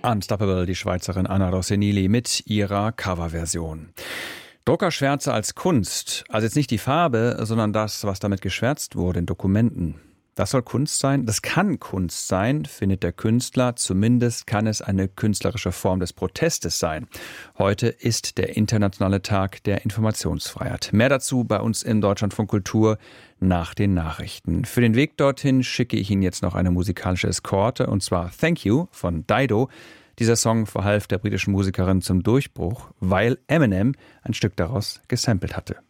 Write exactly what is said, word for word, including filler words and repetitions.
Unstoppable, die Schweizerin Anna Rossenili mit ihrer Coverversion. Druckerschwärze als Kunst, also jetzt nicht die Farbe, sondern das, was damit geschwärzt wurde in Dokumenten. Das soll Kunst sein? Das kann Kunst sein, findet der Künstler. Zumindest kann es eine künstlerische Form des Protestes sein. Heute ist der internationale Tag der Informationsfreiheit. Mehr dazu bei uns im Deutschlandfunk Kultur nach den Nachrichten. Für den Weg dorthin schicke ich Ihnen jetzt noch eine musikalische Eskorte, und zwar Thank You von Dido. Dieser Song verhalf der britischen Musikerin zum Durchbruch, weil Eminem ein Stück daraus gesampelt hatte.